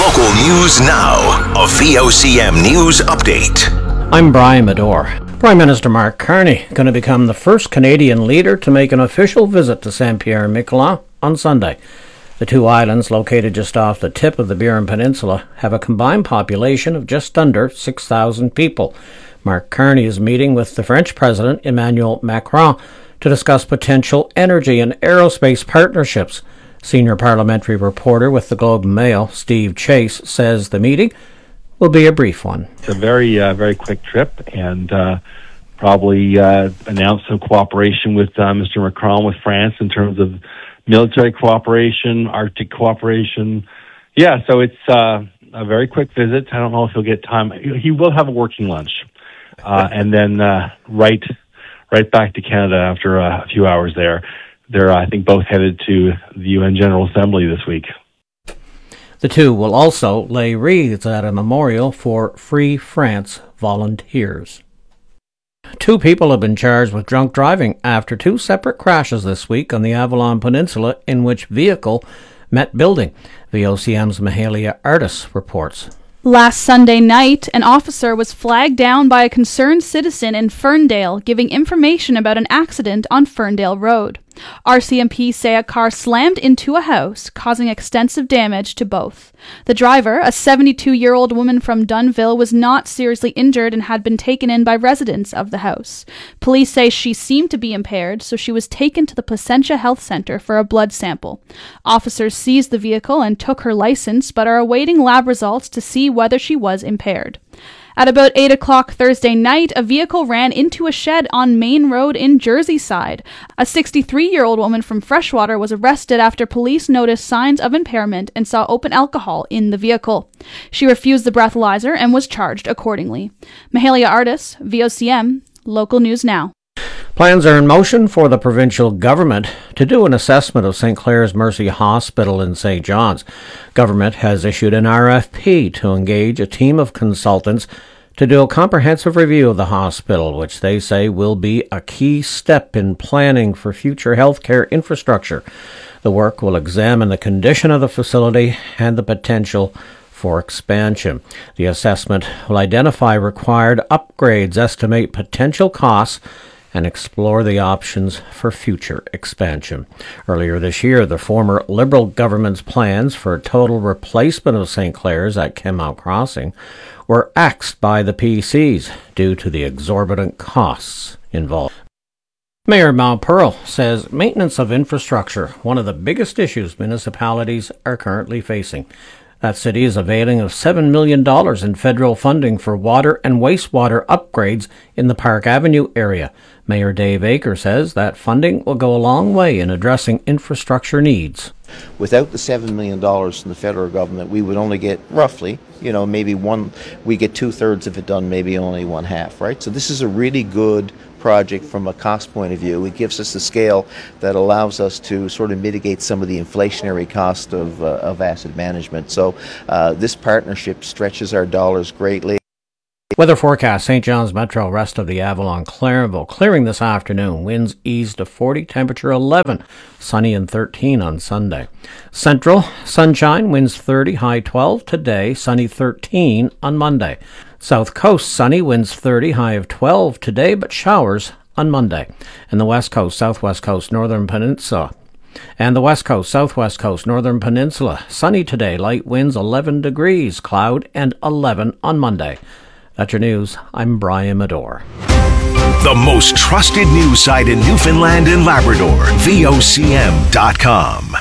Local news now. A VOCM news update. I'm Brian Medore. Prime Minister Mark Carney going to become the first Canadian leader to make an official visit to Saint-Pierre-et-Miquelon on Sunday. The two islands, located just off the tip of the Burin Peninsula, have a combined population of just under 6,000 people. Mark Carney is meeting with the French President Emmanuel Macron to discuss potential energy and aerospace partnerships. Senior parliamentary reporter with the Globe and Mail, Steve Chase, says the meeting will be a brief one. It's a very quick trip, and probably announce some cooperation with Mr. Macron with France in terms of military cooperation, Arctic cooperation. Yeah, so it's a very quick visit. I don't know if he'll get time. He will have a working lunch, and then right back to Canada after a few hours there. They're, I think, both headed to the UN General Assembly this week. The two will also lay wreaths at a memorial for Free France volunteers. Two people have been charged with drunk driving after two separate crashes this week on the Avalon Peninsula in which vehicle met building. VOCM's Mahalia Artis reports. Last Sunday night, an officer was flagged down by a concerned citizen in Ferndale giving information about an accident on Ferndale Road. RCMP say a car slammed into a house, causing extensive damage to both. The driver, a 72-year-old woman from Dunnville, was not seriously injured and had been taken in by residents of the house. Police say she seemed to be impaired, so she was taken to the Placentia Health Centre for a blood sample. Officers seized the vehicle and took her license, but are awaiting lab results to see whether she was impaired. At about 8 o'clock Thursday night, a vehicle ran into a shed on Main Road in Jerseyside. A 63-year-old woman from Freshwater was arrested after police noticed signs of impairment and saw open alcohol in the vehicle. She refused the breathalyzer and was charged accordingly. Mahalia Artis, VOCM, Local News Now. Plans are in motion for the provincial government to do an assessment of St. Clair's Mercy Hospital in St. John's. Government has issued an RFP to engage a team of consultants to do a comprehensive review of the hospital, which they say will be a key step in planning for future healthcare infrastructure. The work will examine the condition of the facility and the potential for expansion. The assessment will identify required upgrades, estimate potential costs, and explore the options for future expansion. Earlier this year, the former Liberal government's plans for a total replacement of St. Clair's at Kenmount Crossing were axed by the PCs due to the exorbitant costs involved. Mayor Mount Pearl says maintenance of infrastructure, one of the biggest issues municipalities are currently facing. That city is availing of $7 million in federal funding for water and wastewater upgrades in the Park Avenue area. Mayor Dave Aker says that funding will go a long way in addressing infrastructure needs. Without the $7 million from the federal government, we would only get roughly, maybe we get 2/3 of it done, maybe only 1/2, right? So this is a really good project from a cost point of view. It gives us the scale that allows us to sort of mitigate some of the inflationary cost of asset management. So this partnership stretches our dollars greatly. Weather forecast: St. John's Metro, rest of the Avalon, Clarenville, clearing this afternoon. Winds ease to 40, temperature 11, sunny and 13 on Sunday. Central, sunshine, winds 30, high 12 today, sunny 13 on Monday. South Coast, sunny, winds 30, high of 12 today, but showers on Monday. And the West Coast, Southwest Coast, Northern Peninsula. And the West Coast, Southwest Coast, Northern Peninsula, sunny today, light winds 11 degrees, cloud and 11 on Monday. That's your news. I'm Brian Medore. The most trusted news site in Newfoundland and Labrador, VOCM.com.